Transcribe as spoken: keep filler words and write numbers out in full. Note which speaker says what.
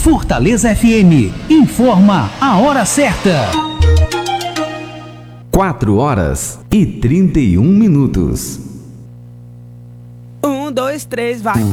Speaker 1: Fortaleza F M informa a hora certa.
Speaker 2: quatro horas e trinta e um minutos.
Speaker 3: Um, dois, três, vai.